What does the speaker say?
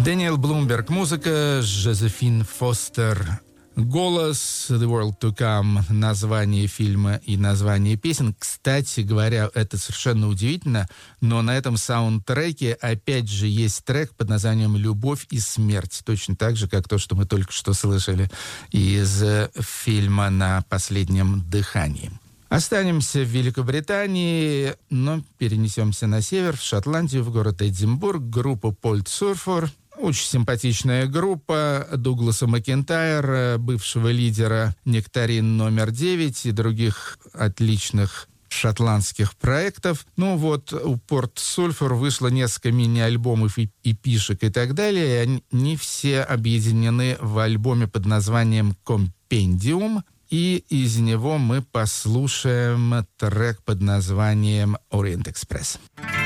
Дэниел Блумберг, музыка, Жозефин Фостер, голос, The World to Come, название фильма и название песен. Кстати говоря, это совершенно удивительно, но на этом саундтреке опять же есть трек под названием «Любовь и смерть». Точно так же, как то, что мы только что слышали из фильма «На последнем дыхании». Останемся в Великобритании, но перенесемся на север, в Шотландию, в город Эдинбург. Группа Polt Sulphur. Очень симпатичная группа Дугласа Макентайра, бывшего лидера «Нектарин номер 9» и других отличных шотландских проектов. Ну вот, у Polt Sulphur вышло несколько мини-альбомов и эпишек и так далее, и они все объединены в альбоме под названием «Compendium», и из него мы послушаем трек под названием «Orient Express».